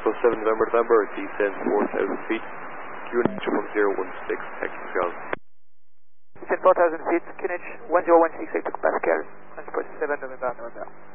Plus 7 November, descend 4,000 feet, QNH 1016, taxi ground. Descend 4,000 feet, QNH 1016 hectopascal, transport 7 November.